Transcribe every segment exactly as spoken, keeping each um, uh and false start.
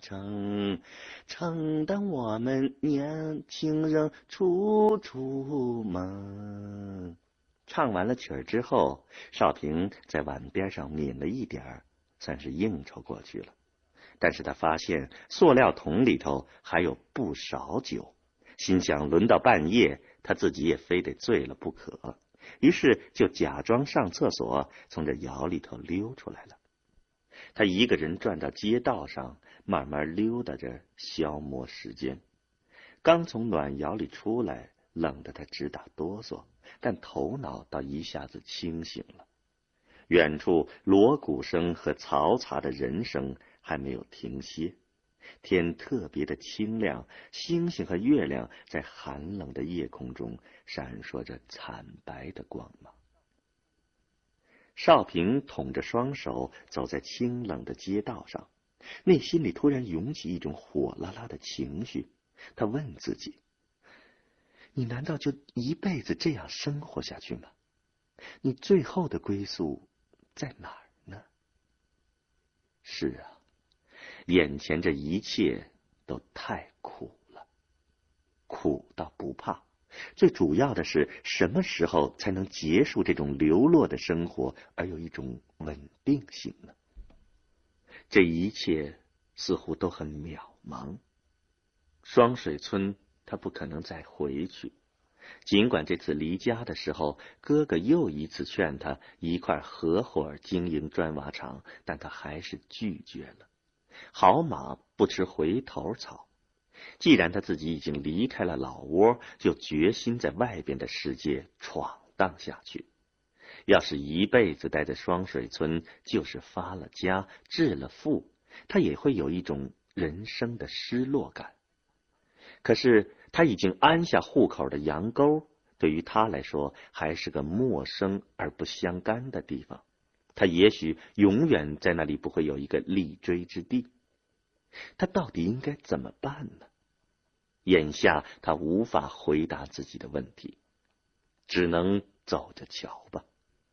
城，城当我们年轻人处处梦。唱完了曲儿之后，少平在碗边上抿了一点儿，算是应酬过去了。但是他发现塑料桶里头还有不少酒，心想轮到半夜，他自己也非得醉了不可，于是就假装上厕所，从这窑里头溜出来了。他一个人转到街道上，慢慢溜达着消磨时间。刚从暖窑里出来，冷得他直打哆嗦，但头脑倒一下子清醒了。远处锣鼓声和嘈杂的人声还没有停歇，天特别的清亮，星星和月亮在寒冷的夜空中闪烁着惨白的光芒。少平捅着双手走在清冷的街道上，内心里突然涌起一种火辣辣的情绪。他问自己，你难道就一辈子这样生活下去吗？你最后的归宿在哪儿呢？是啊，眼前这一切都太苦了。苦倒不怕，最主要的是什么时候才能结束这种流落的生活，而有一种稳定性呢？这一切似乎都很渺茫。双水村他不可能再回去，尽管这次离家的时候，哥哥又一次劝他一块合伙经营砖瓦厂，但他还是拒绝了。好马不吃回头草，既然他自己已经离开了老窝，就决心在外边的世界闯荡下去。要是一辈子待在双水村，就是发了家致了富，他也会有一种人生的失落感。可是他已经安下户口的杨沟，对于他来说还是个陌生而不相干的地方，他也许永远在那里不会有一个立锥之地。他到底应该怎么办呢？眼下他无法回答自己的问题，只能走着瞧吧。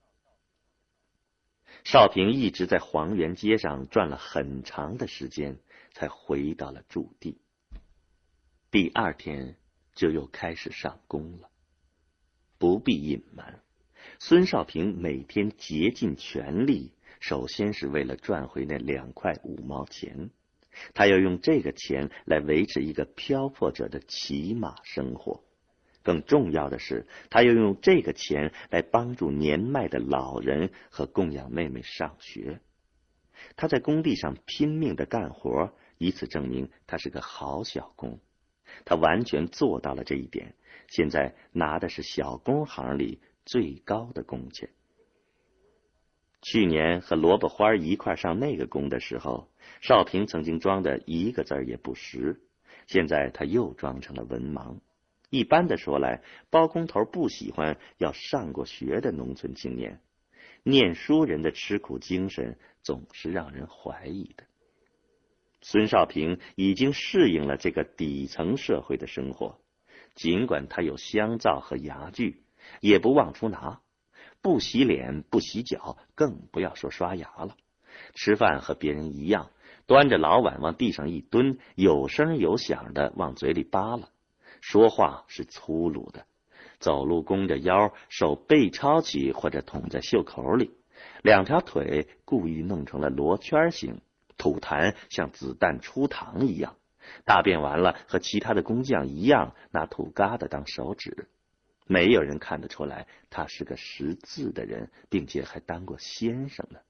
少平一直在黄园街上转了很长的时间，才回到了驻地。第二天就又开始上工了。不必隐瞒，孙少平每天竭尽全力，首先是为了赚回那两块五毛钱，他要用这个钱来维持一个漂泊者的起码生活。更重要的是，他要用这个钱来帮助年迈的老人和供养妹妹上学。他在工地上拼命的干活，以此证明他是个好小工。他完全做到了这一点，现在拿的是小工行里最高的工钱。去年和萝卜花一块上那个工的时候，少平曾经装的一个字儿也不识，现在他又装成了文盲。一般的说来，包工头不喜欢要上过学的农村青年，念书人的吃苦精神总是让人怀疑的。孙少平已经适应了这个底层社会的生活，尽管他有香皂和牙具，也不往出拿，不洗脸不洗脚，更不要说刷牙了。吃饭和别人一样，端着老碗往地上一蹲，有声有响的往嘴里扒拉，说话是粗鲁的，走路弓着腰，手背抄起或者捅在袖口里，两条腿故意弄成了罗圈形，吐痰像子弹出膛一样，大便完了和其他的工匠一样，拿土疙瘩当手指。没有人看得出来他是个识字的人，并且还当过先生呢。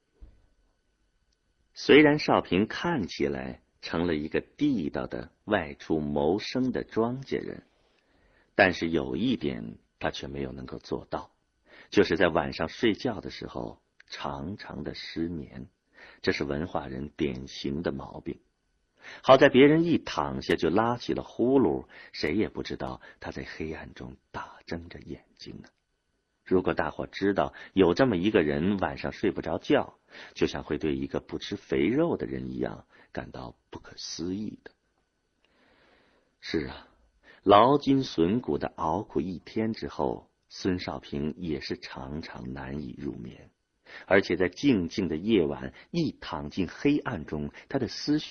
虽然少平看起来成了一个地道的外出谋生的庄稼人，但是有一点他却没有能够做到，就是在晚上睡觉的时候常常的失眠，这是文化人典型的毛病。好在别人一躺下就拉起了呼噜，谁也不知道他在黑暗中大睁着眼睛呢。如果大伙知道有这么一个人晚上睡不着觉，就像会对一个不吃肥肉的人一样感到不可思议的。是啊，劳筋损骨的熬苦一天之后，孙少平也是常常难以入眠，而且在静静的夜晚，一躺进黑暗中，他的思绪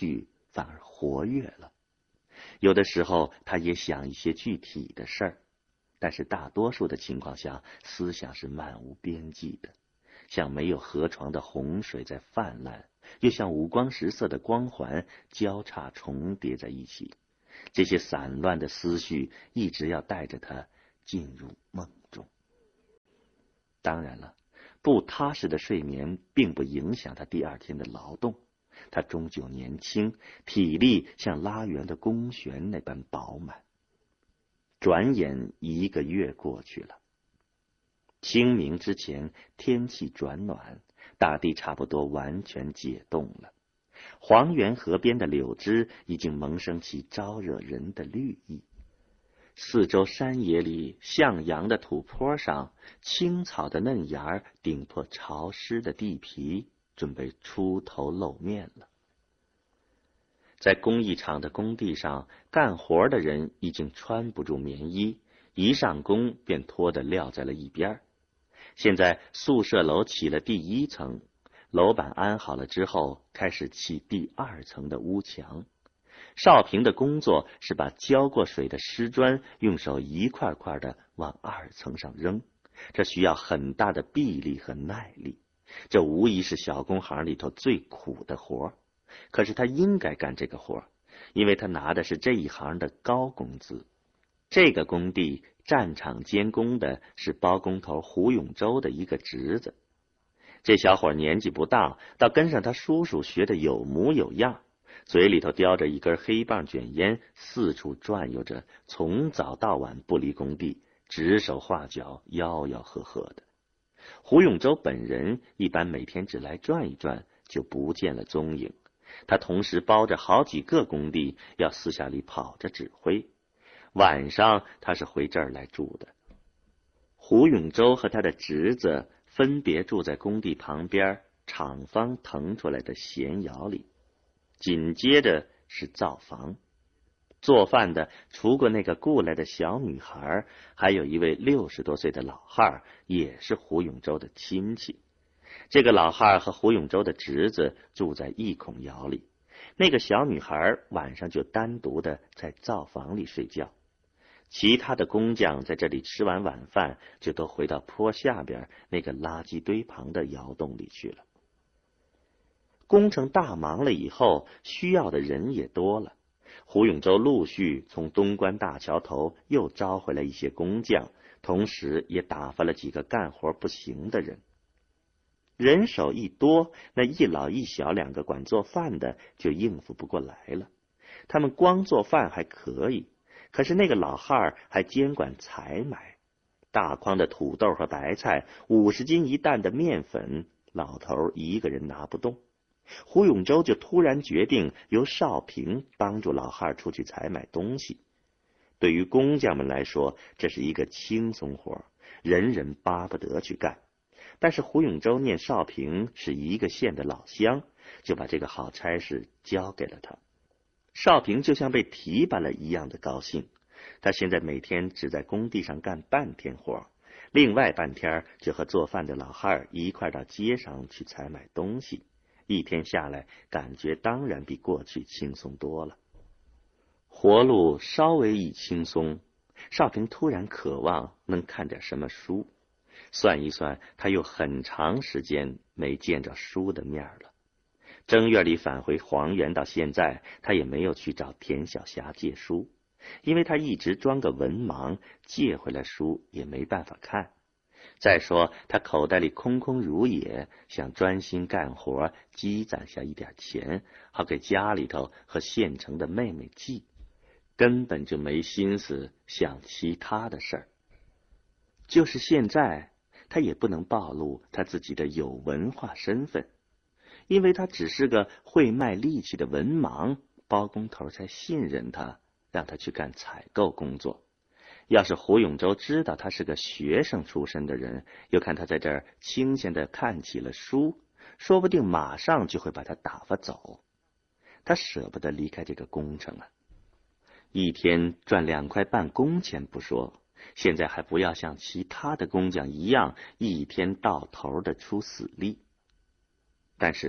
反而活跃了。有的时候他也想一些具体的事儿，但是大多数的情况下，思想是漫无边际的，像没有河床的洪水在泛滥，又像五光十色的光环交叉重叠在一起。这些散乱的思绪一直要带着他进入梦中。当然了，不踏实的睡眠并不影响他第二天的劳动，他终究年轻，体力像拉圆的弓弦那般饱满。转眼一个月过去了，清明之前天气转暖，大地差不多完全解冻了。黄源河边的柳枝已经萌生起招惹人的绿意，四周山野里向阳的土坡上，青草的嫩芽顶破潮湿的地皮，准备出头露面了。在工艺厂的工地上，干活的人已经穿不住棉衣，一上工便脱得撂在了一边。现在宿舍楼起了第一层，楼板安好了之后，开始起第二层的屋墙。少平的工作是把浇过水的湿砖用手一块块的往二层上扔，这需要很大的臂力和耐力，这无疑是小工行里头最苦的活。可是他应该干这个活，因为他拿的是这一行的高工资。这个工地站场监工的是包工头胡永洲的一个侄子。这小伙年纪不大，倒跟上他叔叔学的有模有样，嘴里头叼着一根黑棒卷烟，四处转悠着，从早到晚不离工地，指手画脚，吆吆喝喝的。胡永洲本人一般每天只来转一转，就不见了踪影。他同时包着好几个工地，要私下里跑着指挥。晚上他是回这儿来住的。胡永洲和他的侄子分别住在工地旁边厂方腾出来的闲窑里，紧接着是灶房。做饭的除过那个雇来的小女孩，还有一位六十多岁的老汉，也是胡永洲的亲戚。这个老汉和胡永洲的侄子住在一孔窑里，那个小女孩晚上就单独的在灶房里睡觉。其他的工匠在这里吃完晚饭，就都回到坡下边那个垃圾堆旁的窑洞里去了。工程大忙了以后，需要的人也多了。胡永洲陆续从东关大桥头又招回来一些工匠，同时也打发了几个干活不行的人。人手一多，那一老一小两个管做饭的就应付不过来了。他们光做饭还可以，可是那个老汉还监管采买，大筐的土豆和白菜，五十斤一担的面粉，老头一个人拿不动。胡永洲就突然决定由少平帮助老汉出去采买东西。对于工匠们来说，这是一个轻松活，人人巴不得去干。但是胡永洲念少平是一个县的老乡，就把这个好差事交给了他。少平就像被提拔了一样的高兴，他现在每天只在工地上干半天活，另外半天就和做饭的老汉一块到街上去采买东西。一天下来，感觉当然比过去轻松多了。活路稍微一轻松，少平突然渴望能看点什么书。算一算，他又很长时间没见着书的面了。正月里返回黄原到现在，他也没有去找田小霞借书，因为他一直装个文盲，借回来书也没办法看。再说他口袋里空空如也，想专心干活，积攒下一点钱，好给家里头和县城的妹妹寄，根本就没心思想其他的事儿。就是现在，他也不能暴露他自己的有文化身份，因为他只是个会卖力气的文盲，包工头才信任他，让他去干采购工作。要是胡永洲知道他是个学生出身的人，又看他在这儿清闲的看起了书，说不定马上就会把他打发走。他舍不得离开这个工程啊，一天赚两块半工钱不说，现在还不要像其他的工匠一样一天到头的出死力。但是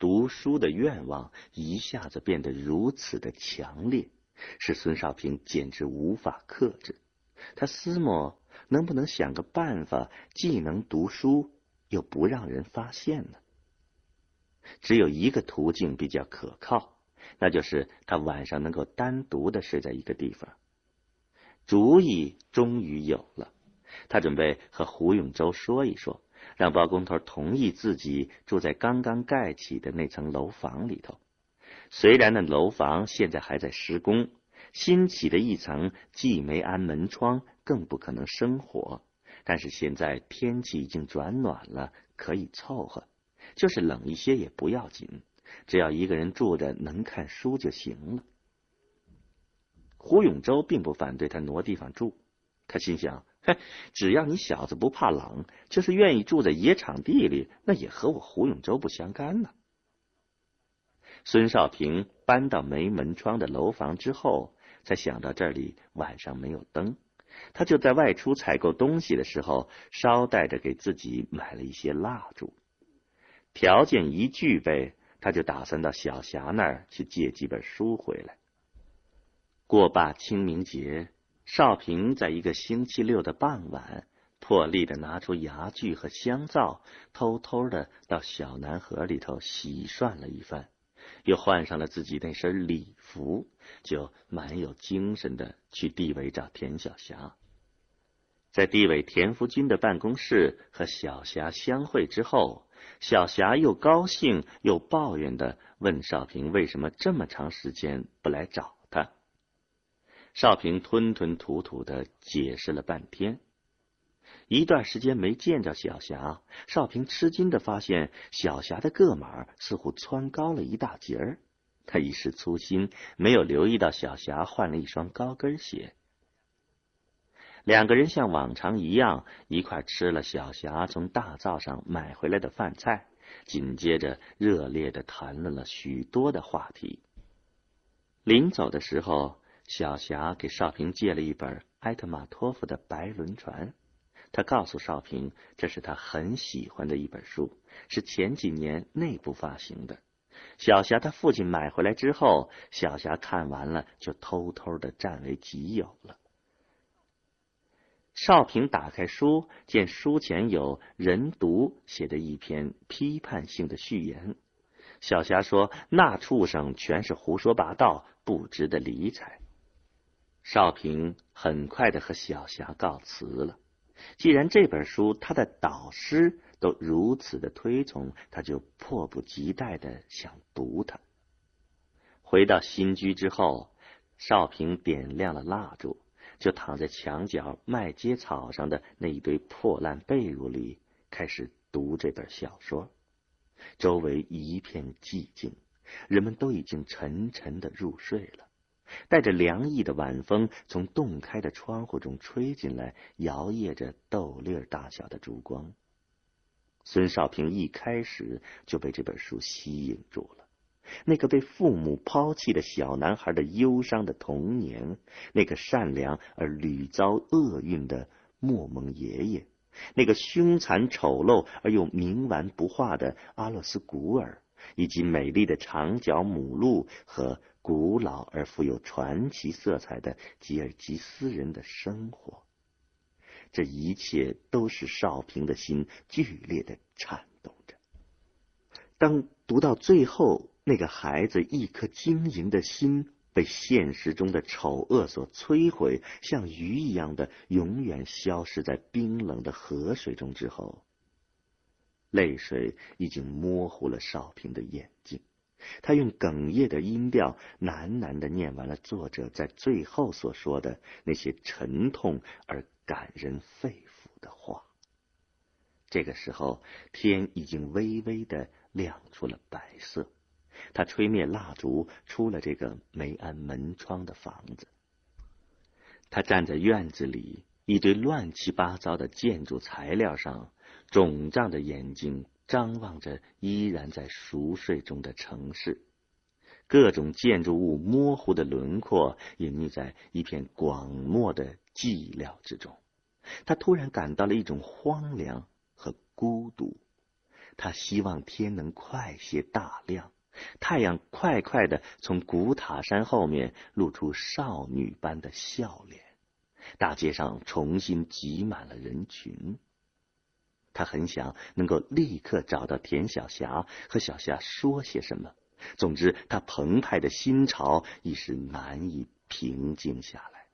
读书的愿望一下子变得如此的强烈，使孙少平简直无法克制。他思摸能不能想个办法，既能读书又不让人发现呢？只有一个途径比较可靠，那就是他晚上能够单独的睡在一个地方。主意终于有了，他准备和胡永洲说一说，让包工头同意自己住在刚刚盖起的那层楼房里头。虽然那楼房现在还在施工，新起的一层既没安门窗，更不可能生火，但是现在天气已经转暖了，可以凑合，就是冷一些也不要紧，只要一个人住着能看书就行了。胡永洲并不反对他挪地方住，他心想，嘿，只要你小子不怕冷，就是愿意住在野场地里，那也和我胡永洲不相干呢。孙少平搬到没门窗的楼房之后，才想到这里晚上没有灯，他就在外出采购东西的时候捎带着给自己买了一些蜡烛。条件一具备，他就打算到小霞那儿去借几本书回来。过罢清明节，少平在一个星期六的傍晚，破例的拿出牙具和香皂，偷偷的到小南河里头洗涮了一番，又换上了自己那身礼服，就蛮有精神的去地委找田小霞。在地委田福军的办公室和小霞相会之后，小霞又高兴又抱怨的问少平为什么这么长时间不来找他。少平吞吞吐吐的解释了半天。一段时间没见着小霞，少平吃惊的发现小霞的个码似乎蹿高了一大截儿。他一时粗心，没有留意到小霞换了一双高跟鞋。两个人像往常一样一块吃了小霞从大灶上买回来的饭菜，紧接着热烈的谈论了许多的话题。临走的时候，小霞给少平借了一本埃特马托夫的《白轮船》，他告诉少平这是他很喜欢的一本书，是前几年内部发行的。小霞他父亲买回来之后，小霞看完了就偷偷的占为己有了。少平打开书，见书前有人读写的一篇批判性的序言。小霞说那畜生全是胡说八道，不值得理睬。少平很快的和小霞告辞了。既然这本书他的导师都如此的推崇，他就迫不及待的想读它。回到新居之后，少平点亮了蜡烛，就躺在墙角麦秸草上的那一堆破烂被褥里，开始读这本小说。周围一片寂静，人们都已经沉沉的入睡了。带着凉意的晚风从洞开的窗户中吹进来，摇曳着豆粒大小的烛光。孙少平一开始就被这本书吸引住了。那个被父母抛弃的小男孩的忧伤的童年，那个善良而屡遭厄运的莫蒙爷爷，那个凶残丑陋而又冥顽不化的阿洛斯古尔，以及美丽的长脚母鹿和古老而富有传奇色彩的吉尔吉斯人的生活，这一切都使少平的心剧烈的颤动着。当读到最后，那个孩子一颗晶莹的心被现实中的丑恶所摧毁，像鱼一样的永远消失在冰冷的河水中之后，泪水已经模糊了少平的眼睛。他用哽咽的音调喃喃地念完了作者在最后所说的那些沉痛而感人肺腑的话。这个时候，天已经微微地亮出了白色。他吹灭蜡烛，出了这个没安门窗的房子。他站在院子里一堆乱七八糟的建筑材料上，肿胀的眼睛张望着依然在熟睡中的城市。各种建筑物模糊的轮廓隐匿在一片广漠的寂寥之中。他突然感到了一种荒凉和孤独。 他希望天能快些大亮，太阳快快地从古塔山后面露出少女般的笑脸，大街上重新挤满了人群。他很想能够立刻找到田小霞，和小霞说些什么。总之，他澎湃的心潮一时难以平静下来。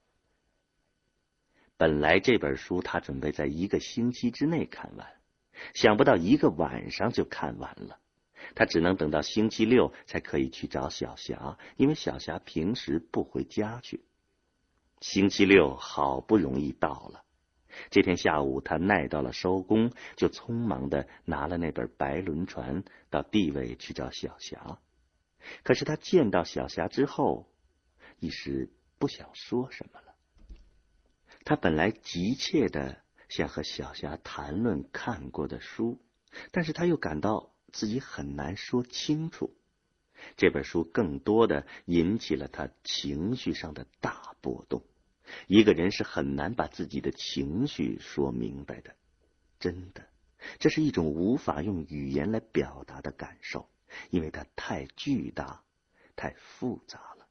本来这本书他准备在一个星期之内看完，想不到一个晚上就看完了。他只能等到星期六才可以去找小霞，因为小霞平时不回家去。星期六好不容易到了，这天下午他耐到了收工，就匆忙地拿了那本白轮船到地尾去找小霞。可是他见到小霞之后，一时不想说什么了。他本来急切地想和小霞谈论看过的书，但是他又感到自己很难说清楚。这本书更多的引起了他情绪上的大波动。一个人是很难把自己的情绪说明白的，真的，这是一种无法用语言来表达的感受，因为它太巨大，太复杂了。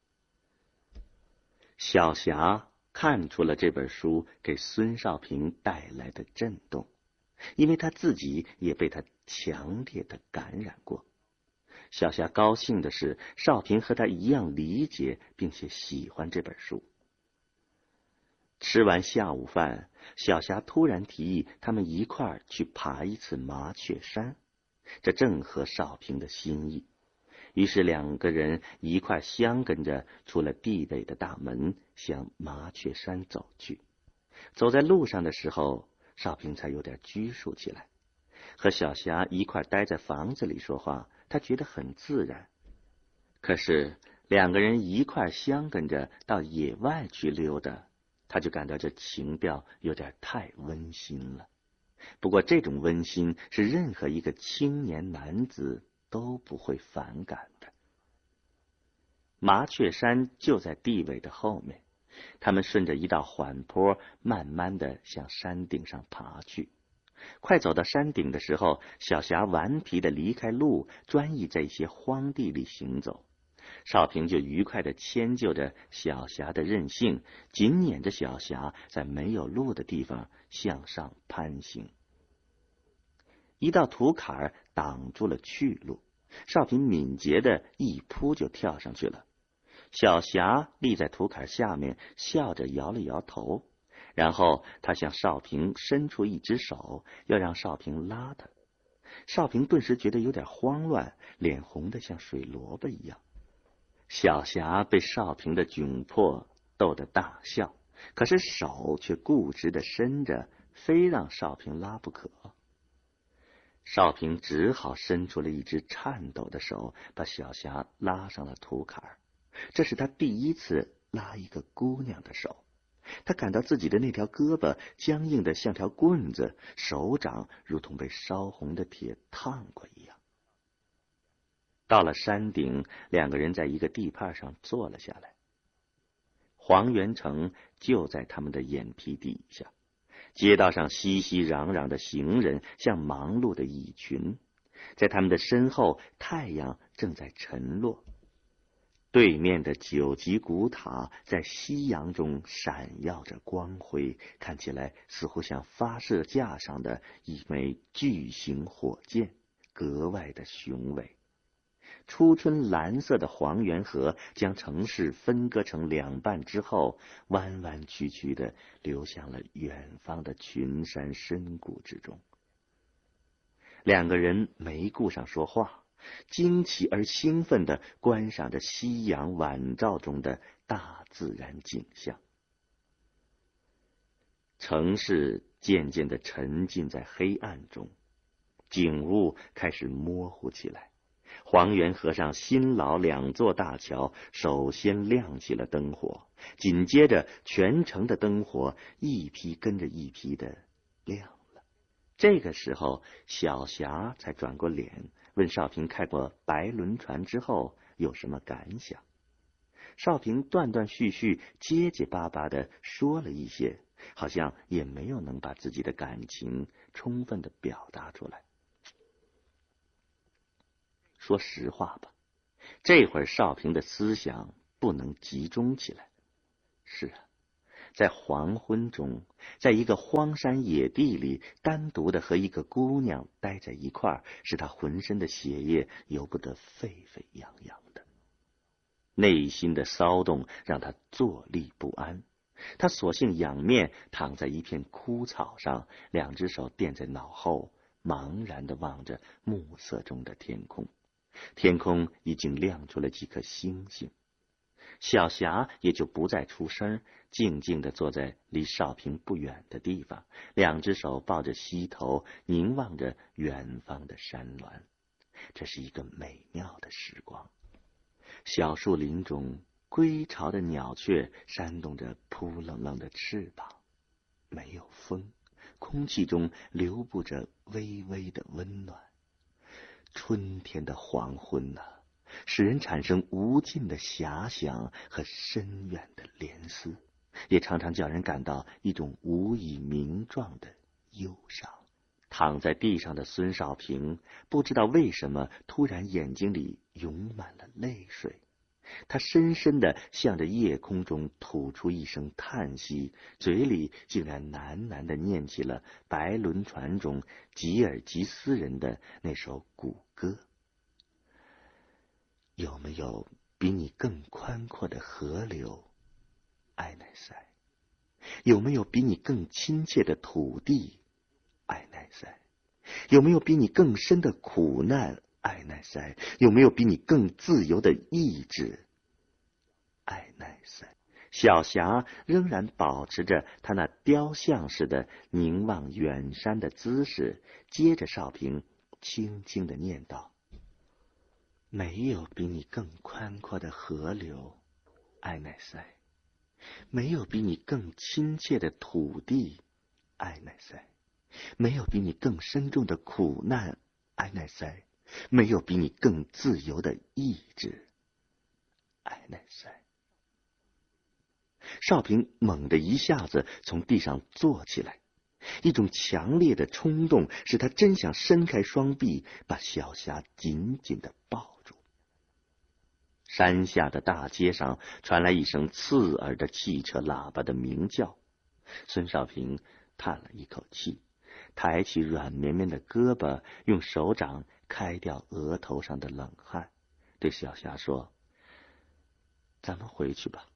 小霞看出了这本书给孙少平带来的震动，因为他自己也被他强烈的感染过。小霞高兴的是，少平和他一样理解并且喜欢这本书。吃完下午饭，小霞突然提议他们一块儿去爬一次麻雀山，这正合少平的心意。于是两个人一块相跟着出了地尾的大门，向麻雀山走去。走在路上的时候，少平才有点拘束起来。和小霞一块待在房子里说话，他觉得很自然。可是两个人一块相跟着到野外去溜达，他就感到这情调有点太温馨了。不过这种温馨是任何一个青年男子都不会反感的。麻雀山就在地尾的后面，他们顺着一道缓坡慢慢地向山顶上爬去。快走到山顶的时候，小霞顽皮地离开路，专意在一些荒地里行走。少平就愉快地迁就着小霞的任性，紧撵着小霞在没有路的地方向上攀行。一道土坎挡住了去路，少平敏捷地一扑就跳上去了。小霞立在土坎下面，笑着摇了摇头，然后他向少平伸出一只手，要让少平拉他。少平顿时觉得有点慌乱，脸红得像水萝卜一样。小霞被少平的窘迫逗得大笑，可是手却固执地伸着，非让少平拉不可。少平只好伸出了一只颤抖的手，把小霞拉上了土坎。这是他第一次拉一个姑娘的手，他感到自己的那条胳膊僵硬得像条棍子，手掌如同被烧红的铁烫过一样。到了山顶，两个人在一个地畔上坐了下来。黄元城就在他们的眼皮底下，街道上熙熙攘攘的行人像忙碌的蚁群，在他们的身后，太阳正在沉落。对面的九级古塔在夕阳中闪耀着光辉，看起来似乎像发射架上的一枚巨型火箭，格外的雄伟。初春蓝色的黄源河将城市分割成两半之后，弯弯曲曲地流向了远方的群山深谷之中。两个人没顾上说话，惊奇而兴奋地观赏着夕阳晚照中的大自然景象。城市渐渐地沉浸在黑暗中，景物开始模糊起来。黄源河上新老两座大桥首先亮起了灯火，紧接着全城的灯火一批跟着一批的亮了。这个时候，小霞才转过脸，问少平开过白轮船之后有什么感想。少平断断续续结结巴巴地说了一些，好像也没有能把自己的感情充分地表达出来。 说实话吧，这会儿少平的思想不能集中起来。是啊，在黄昏中，在一个荒山野地里，单独的和一个姑娘待在一块儿，使他浑身的血液由不得沸沸扬扬的。内心的骚动让他坐立不安，他索性仰面躺在一片枯草上，两只手垫在脑后，茫然地望着暮色中的天空。天空已经亮出了几颗星星。小霞也就不再出声，静静地坐在离少平不远的地方，两只手抱着膝头，凝望着远方的山峦。这是一个美妙的时光。小树林中，归巢的鸟雀扇动着扑棱棱的翅膀，没有风，空气中流布着微微的温暖。春天的黄昏啊，使人产生无尽的遐想和深远的怜思，也常常叫人感到一种无以名状的忧伤。躺在地上的孙少平不知道为什么突然眼睛里涌满了泪水，他深深地向着夜空中吐出一声叹息，嘴里竟然喃喃地念起了白轮船中吉尔吉斯人的那首古歌。有没有比你更宽阔的河流，艾奈塞？有没有比你更亲切的土地，艾奈塞？有没有比你更深的苦难，艾奈塞？有没有比你更自由的意志，艾奈塞？小霞仍然保持着她那雕像似的凝望远山的姿势，接着少平轻轻地念道：没有比你更宽阔的河流，艾奈塞；没有比你更亲切的土地，艾奈塞；没有比你更深重的苦难，艾奈塞；没有比你更自由的意志，艾奈塞。少平猛地一下子从地上坐起来，一种强烈的冲动使他真想伸开双臂，把小霞紧紧地抱住。山下的大街上传来一声刺耳的汽车喇叭的鸣叫，孙少平叹了一口气，抬起软绵绵的胳膊，用手掌开掉额头上的冷汗，对小霞说：咱们回去吧。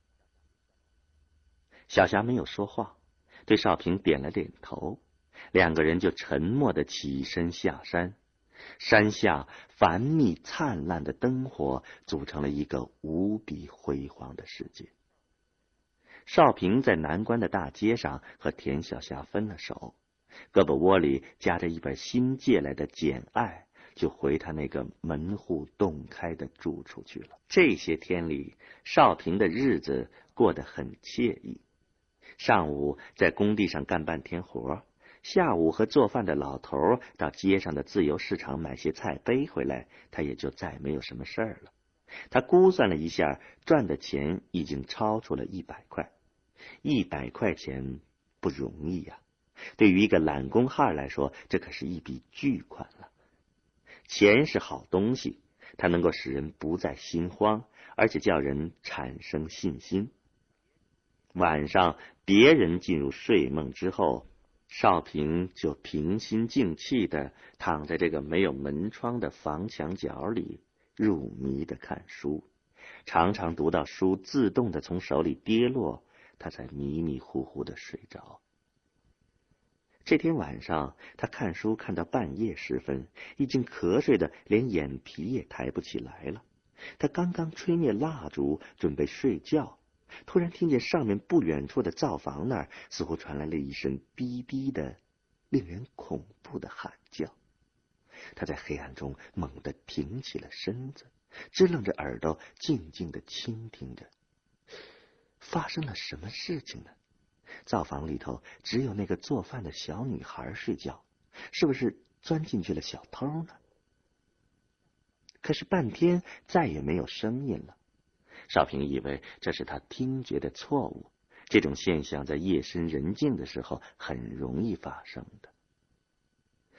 小霞没有说话，对少平点了点头，两个人就沉默地起身下山。山下繁密灿烂的灯火组成了一个无比辉煌的世界。少平在南关的大街上和田小霞分了手，胳膊窝里夹着一本新借来的《简爱》，就回他那个门户洞开的住处去了。这些天里，少平的日子过得很惬意。上午在工地上干半天活，下午和做饭的老头到街上的自由市场买些菜背回来，他也就再没有什么事儿了。他估算了一下，赚的钱已经超出了一百块。一百块钱不容易呀、啊，对于一个懒工汉来说，这可是一笔巨款了。钱是好东西，它能够使人不再心慌，而且叫人产生信心。晚上别人进入睡梦之后，少平就平心静气地躺在这个没有门窗的房墙角里，入迷地看书，常常读到书自动地从手里跌落，他才迷迷糊糊地睡着。这天晚上，他看书看到半夜时分，已经瞌睡的连眼皮也抬不起来了。他刚刚吹灭蜡烛，准备睡觉，突然听见上面不远处的灶房那儿似乎传来了一声逼逼的、令人恐怖的喊叫。他在黑暗中猛地挺起了身子，支棱着耳朵，静静地倾听着。发生了什么事情呢？灶房里头只有那个做饭的小女孩睡觉，是不是钻进去了小偷呢？可是半天再也没有声音了。少平以为这是他听觉的错误，这种现象在夜深人静的时候很容易发生的。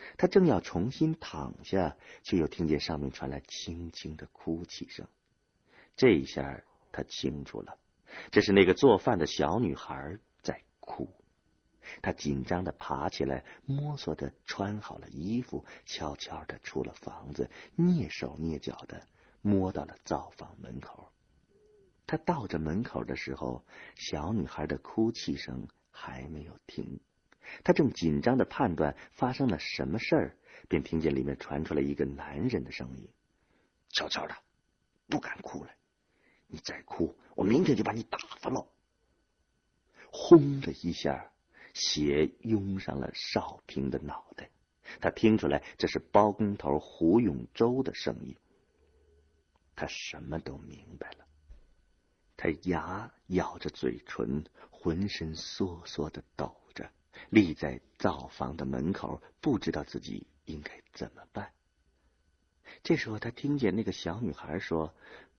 他正要重新躺下，却又听见上面传来轻轻的哭泣声。这一下他清楚了，这是那个做饭的小女孩在哭。他紧张地爬起来，摸索着穿好了衣服，悄悄地出了房子，蹑手蹑脚地摸到了灶房门口。他到着门口的时候，小女孩的哭泣声还没有停。他正紧张地判断发生了什么事儿，便听见里面传出来一个男人的声音：“悄悄的，不敢哭了，你再哭，我明天就把你打发了。”轰的一下，血涌上了少平的脑袋。他听出来这是包工头胡永洲的声音。他什么都明白了。他牙咬着嘴唇，浑身缩缩的抖着，立在灶房的门口，不知道自己应该怎么办。这时候他听见那个小女孩说：“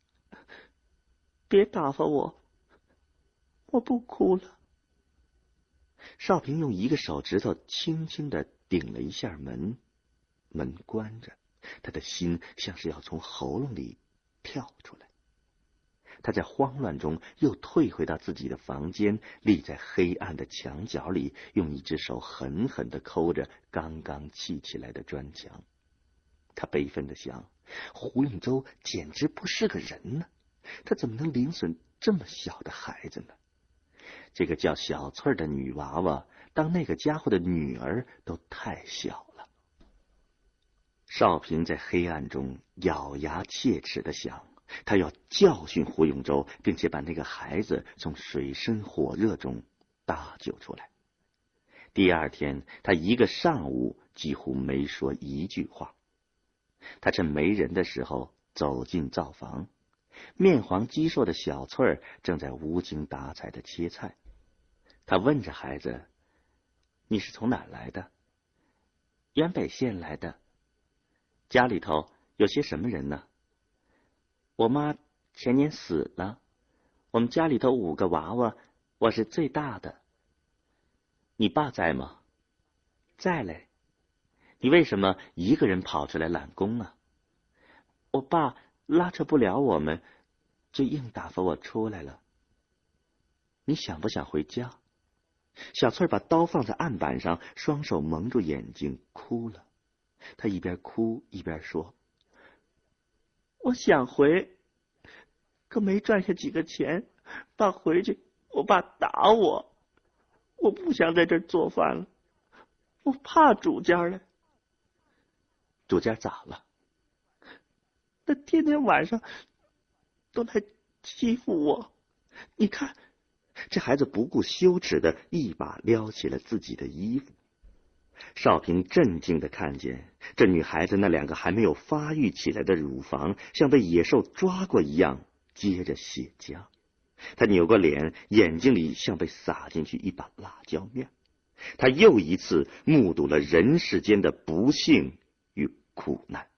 别打发我，我不哭了。”少平用一个手指头轻轻地顶了一下门，门关着，他的心像是要从喉咙里跳出来。他在慌乱中又退回到自己的房间，立在黑暗的墙角里，用一只手狠狠地抠着刚刚砌起来的砖墙。他悲愤地想，胡永洲简直不是个人呢，他怎么能凌损这么小的孩子呢？这个叫小翠的女娃娃当那个家伙的女儿都太小了。少平在黑暗中咬牙切齿地想，他要教训胡永洲，并且把那个孩子从水深火热中搭救出来。第二天，他一个上午几乎没说一句话。他趁没人的时候走进灶房，面黄肌瘦的小翠儿正在无精打采的切菜。他问着孩子：“你是从哪儿来的？”“原北县来的。”“家里头有些什么人呢？”“我妈前年死了，我们家里头五个娃娃，我是最大的。”“你爸在吗？”“在嘞。”“你为什么一个人跑出来揽工啊？”“我爸拉扯不了我们，就硬打发我出来了。”“你想不想回家？”小翠把刀放在案板上，双手蒙住眼睛哭了。她一边哭一边说：“我想回，可没赚下几个钱，爸回去我爸打我，我不想在这儿做饭了，我怕主家了。”“主家咋了？”“他天天晚上都来欺负我，你看。”这孩子不顾羞耻的一把撩起了自己的衣服。少平震惊的看见这女孩子那两个还没有发育起来的乳房像被野兽抓过一样接着血浆。他扭过脸，眼睛里像被撒进去一把辣椒面。他又一次目睹了人世间的不幸与苦难。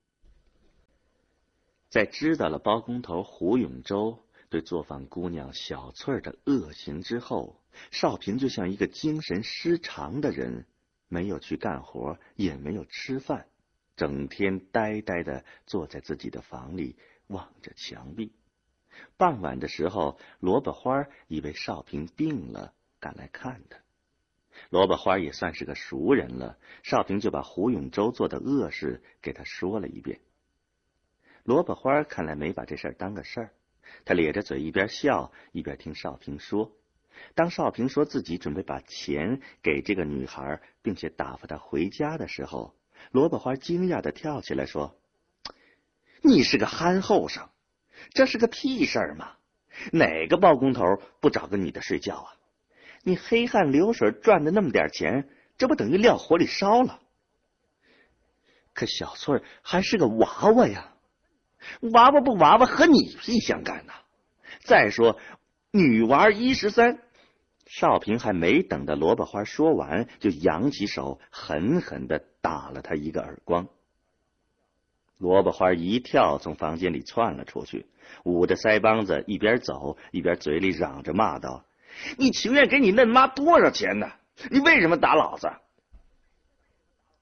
在知道了包工头胡永洲对做饭姑娘小翠的恶行之后，少平就像一个精神失常的人，没有去干活，也没有吃饭，整天呆呆地坐在自己的房里望着墙壁。傍晚的时候，萝卜花以为少平病了，赶来看他。萝卜花也算是个熟人了，少平就把胡永洲做的恶事给他说了一遍。萝卜花看来没把这事儿当个事儿，他咧着嘴一边笑一边听少平说。当少平说自己准备把钱给这个女孩，并且打发她回家的时候，萝卜花惊讶地跳起来说：“你是个憨后生，这是个屁事儿嘛！哪个包工头不找个女的睡觉啊？你黑汗流水赚的那么点钱，这不等于撂火里烧了？可小翠还是个娃娃呀，娃娃不娃娃和你屁相干呐！再说女娃一十三。”少平还没等到萝卜花说完，就扬起手狠狠地打了他一个耳光。萝卜花一跳从房间里窜了出去，捂着腮帮子一边走一边嘴里嚷着骂道：“你情愿给你嫩妈多少钱呢？你为什么打老子？”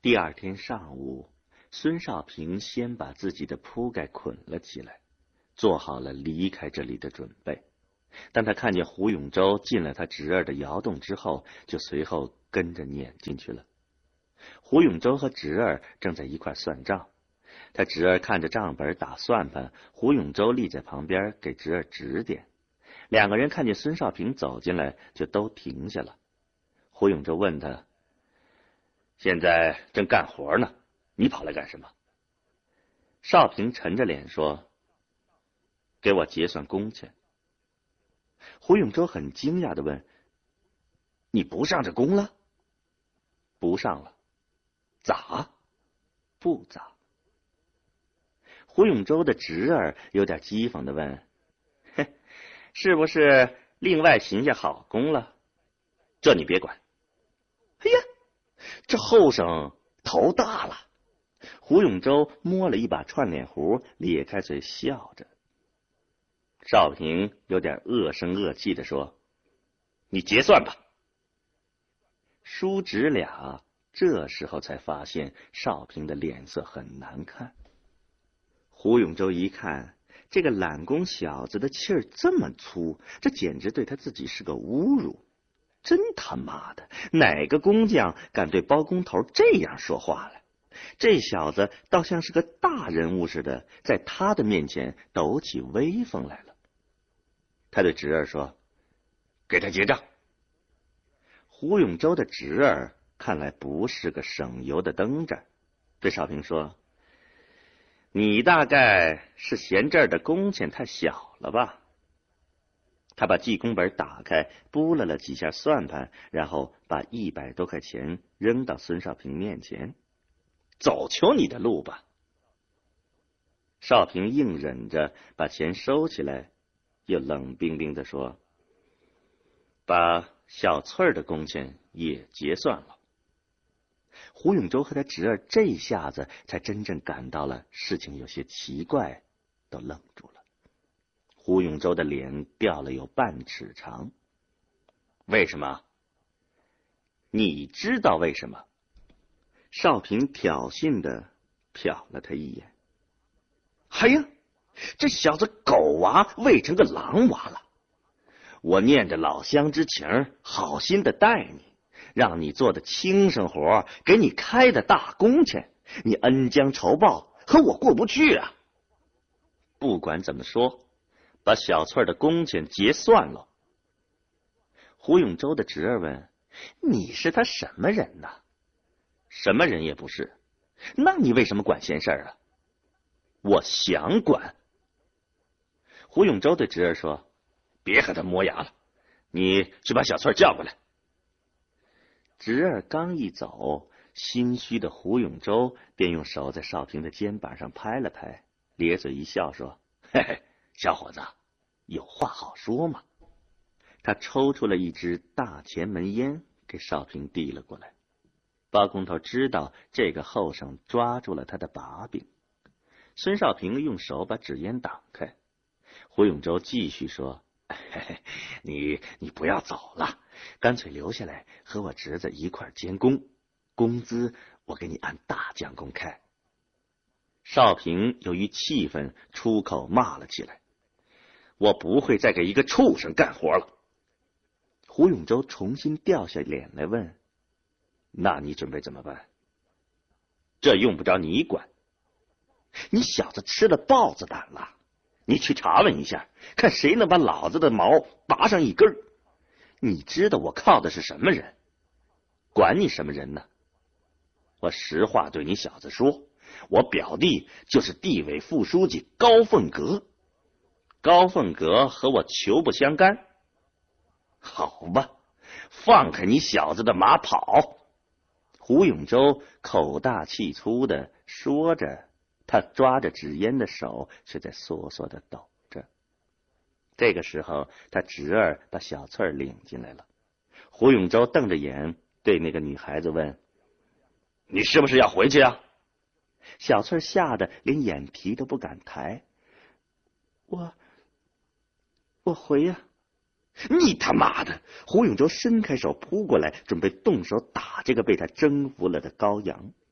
第二天上午，孙少平先把自己的铺盖捆了起来，做好了离开这里的准备。当他看见胡永洲进了他侄儿的窑洞之后，就随后跟着撵进去了。胡永洲和侄儿正在一块算账，他侄儿看着账本打算盘，胡永洲立在旁边给侄儿指点。两个人看见孙少平走进来，就都停下了。胡永洲问他：“现在正干活呢，你跑来干什么？”少平沉着脸说：“给我结算工钱。”胡永洲很惊讶地问：“你不上这工了？”“不上了。”“咋？”“不咋。”胡永洲的侄儿有点讥讽地问：“嘿，是不是另外寻下好工了？”“这你别管。”“哎呀，这后生头大了。”胡永洲摸了一把串脸胡，咧开嘴笑着。少平有点恶声恶气地说：“你结算吧。”叔侄俩这时候才发现少平的脸色很难看。胡永洲一看，这个懒工小子的气儿这么粗，这简直对他自己是个侮辱。真他妈的，哪个工匠敢对包工头这样说话来？这小子倒像是个大人物似的，在他的面前抖起威风来了。他对侄儿说：“给他结账。”胡永洲的侄儿看来不是个省油的灯盏，对少平说：“你大概是嫌这儿的工钱太小了吧？”他把记工本打开，拨了了几下算盘，然后把一百多块钱扔到孙少平面前：“走求你的路吧。”少平硬忍着把钱收起来，又冷冰冰地说：“把小翠儿的工钱也结算了。”胡永洲和他侄儿这下子才真正感到了事情有些奇怪，都愣住了。胡永洲的脸掉了有半尺长。“为什么？”“你知道为什么？”少平挑衅的瞟了他一眼。“哎呀，这小子狗娃喂成个狼娃了！我念着老乡之情，好心的待你，让你做的轻生活，给你开的大工钱，你恩将仇报，和我过不去啊！不管怎么说，把小翠的工钱结算了。”胡永洲的侄儿问：“你是他什么人呢？”“什么人也不是。”“那你为什么管闲事啊？”“我想管。”胡永洲对侄儿说：“别和他磨牙了，你去把小翠叫过来。”侄儿刚一走，心虚的胡永洲便用手在少平的肩膀上拍了拍，咧嘴一笑说：“嘿嘿，小伙子，有话好说嘛。”他抽出了一支大前门烟给少平递了过来。包工头知道这个后生抓住了他的把柄，孙少平用手把纸烟挡开。胡永洲继续说：“嘿嘿，你你不要走了，干脆留下来和我侄子一块监工，工资我给你按大奖工开。”少平由于气愤，出口骂了起来：“我不会再给一个畜生干活了！”胡永洲重新掉下脸来问：“那你准备怎么办？”“这用不着你管。”“你小子吃了豹子胆了！你去查问一下，看谁能把老子的毛拔上一根。你知道我靠的是什么人？管你什么人呢？我实话对你小子说，我表弟就是地委副书记高凤阁，高凤阁和我球不相干。好吧，放开你小子的马跑！”胡永洲口大气粗的说着，他抓着纸烟的手却在缩缩的抖着。这个时候，他侄儿把小翠儿领进来了。胡永洲瞪着眼对那个女孩子问：“你是不是要回去啊？”小翠儿吓得连眼皮都不敢抬：“我我回呀！”“你他妈的！”胡永洲伸开手扑过来，准备动手打这个被他征服了的羔羊。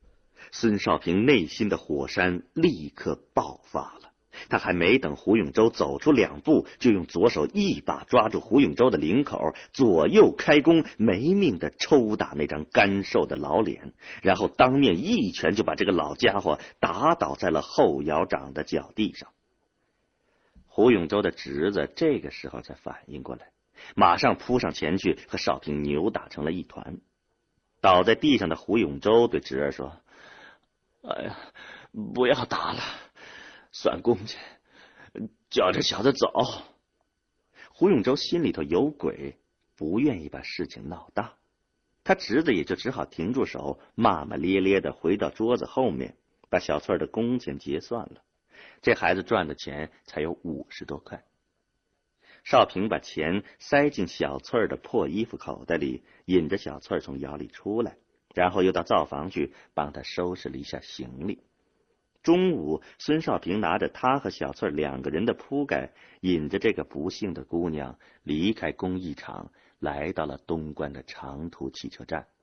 孙少平内心的火山立刻爆发了。他还没等胡永洲走出两步，就用左手一把抓住胡永洲的领口，左右开弓，没命的抽打那张干瘦的老脸，然后当面一拳就把这个老家伙打倒在了后窑长的脚地上。胡永洲的侄子这个时候才反应过来，马上扑上前去，和少平扭打成了一团。倒在地上的胡永洲对侄儿说：“哎呀，不要打了，算公家，叫这小子走。”胡永洲心里头有鬼，不愿意把事情闹大，他侄子也就只好停住手，骂骂咧咧的回到桌子后面，把小翠的工钱结算了。这孩子赚的钱才有五十多块。少平把钱塞进小翠的破衣服口袋里，引着小翠从窑里出来，然后又到灶房去帮他收拾了一下行李。中午，孙少平拿着他和小翠两个人的铺盖，引着这个不幸的姑娘离开工艺厂，来到了东关的长途汽车站。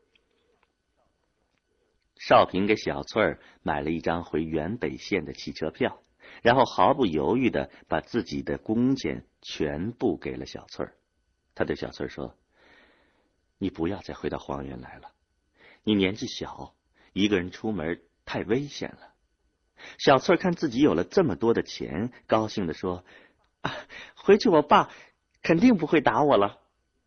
少平给小翠买了一张回原北县的汽车票，然后毫不犹豫的把自己的工钱全部给了小翠。他对小翠说：“你不要再回到黄原来了，你年纪小，一个人出门太危险了。”小翠看自己有了这么多的钱，高兴的说：“啊，回去我爸肯定不会打我了。”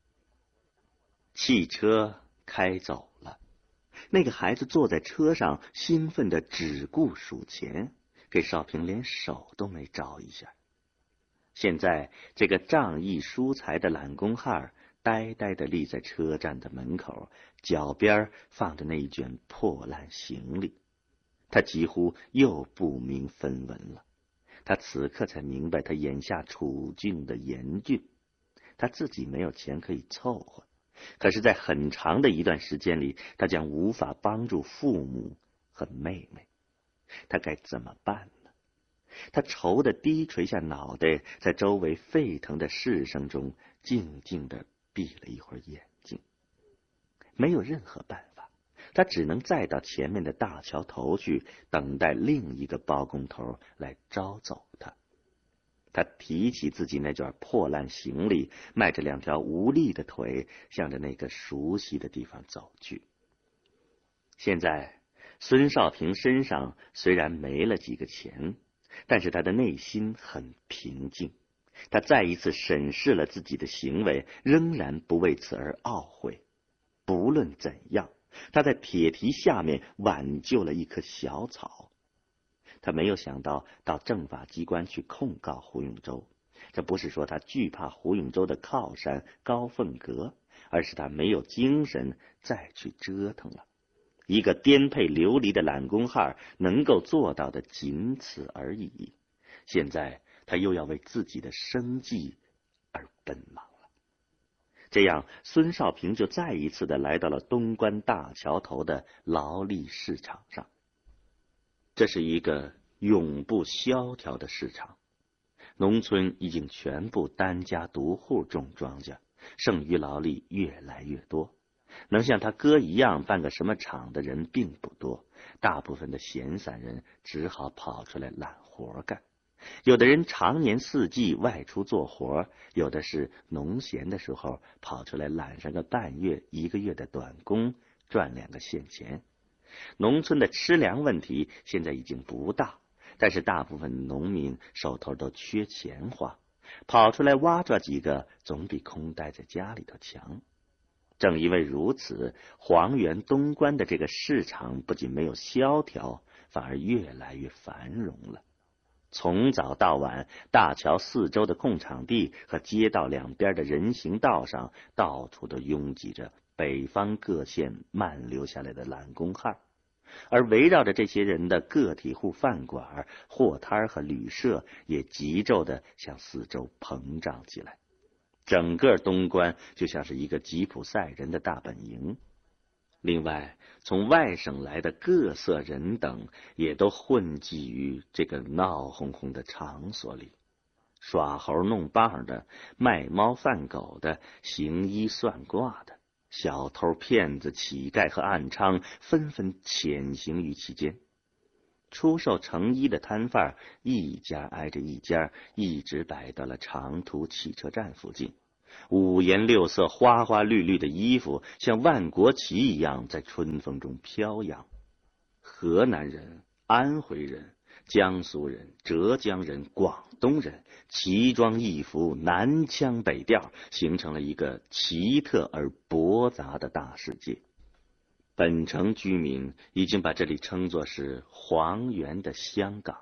汽车开走了，那个孩子坐在车上，兴奋的只顾数钱，给少平连手都没招一下。现在这个仗义疏财的懒工汉呆呆的立在车站的门口，脚边放着那一卷破烂行李。他几乎又不明分文了。他此刻才明白他眼下处境的严峻。他自己没有钱可以凑合，可是在很长的一段时间里，他将无法帮助父母和妹妹。他该怎么办呢？他愁得低垂下脑袋，在周围沸腾的市声中静静地闭了一会儿眼睛。没有任何办法，他只能再到前面的大桥头去，等待另一个包工头来招走他。他提起自己那卷破烂行李，迈着两条无力的腿，向着那个熟悉的地方走去。现在孙少平身上虽然没了几个钱，但是他的内心很平静。他再一次审视了自己的行为，仍然不为此而懊悔。不论怎样，他在铁蹄下面挽救了一棵小草。他没有想到到政法机关去控告胡永洲，这不是说他惧怕胡永洲的靠山高凤阁，而是他没有精神再去折腾了。一个颠沛流离的懒工汉能够做到的仅此而已。现在他又要为自己的生计而奔忙了。这样，孙少平就再一次的来到了东关大桥头的劳力市场上。这是一个永不萧条的市场，农村已经全部单家独户种庄稼，剩余劳力越来越多。能像他哥一样办个什么厂的人并不多，大部分的闲散人只好跑出来揽活干。有的人常年四季外出做活，有的是农闲的时候跑出来揽上个半月一个月的短工，赚两个现钱。农村的吃粮问题现在已经不大，但是大部分农民手头都缺钱花，跑出来挖抓几个总比空待在家里头强。正因为如此，黄原东关的这个市场不仅没有萧条，反而越来越繁荣了。从早到晚，大桥四周的空场地和街道两边的人行道上，到处都拥挤着北方各县漫流下来的懒工汉，而围绕着这些人的个体户饭馆、货摊和旅社也急骤地向四周膨胀起来。整个东关就像是一个吉普赛人的大本营。另外，从外省来的各色人等也都混迹于这个闹哄哄的场所里，耍猴弄棒的，卖猫贩狗的，行医算卦的， 小偷、骗子、乞丐和暗娼纷纷潜行于其间。出售成衣的摊贩一家挨着一家，一直摆到了长途汽车站附近。五颜六色、花花绿绿的衣服像万国旗一样在春风中飘扬。河南人、安徽人、江苏人、浙江人、广东人奇装异服，南腔北调，形成了一个奇特而博杂的大世界。本城居民已经把这里称作是黄原的香港。